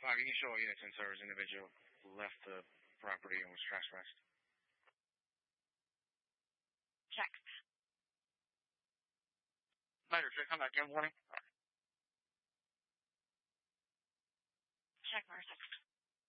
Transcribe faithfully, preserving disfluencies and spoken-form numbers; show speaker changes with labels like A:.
A: Five, you can show all units in service. Individual left the property and was trespassed.
B: Check.
A: Later, should I come back in morning?
B: Check, Mark.